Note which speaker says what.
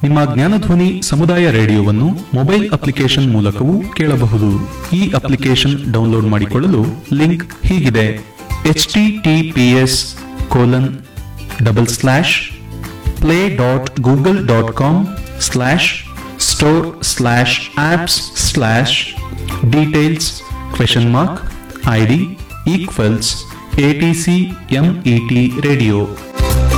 Speaker 1: ನಿಮ್ಮ ಜ್ಞಾನಧ್ವನಿ ಸಮುದಾಯ ರೇಡಿಯೋವನ್ನು mobile application ಮೂಲಕವೂ ಕೇಳಬಹುದು. ಈ ಅಪ್ಲಿಕೇಶನ್ ಡೌನ್ಲೋಡ್ ಮಾಡಿಕೊಳ್ಳಲು ಲಿಂಕ್ ಹೀಗಿದೆ: https://play.google.com/store/apps/details ?ID = ATC MET Radio.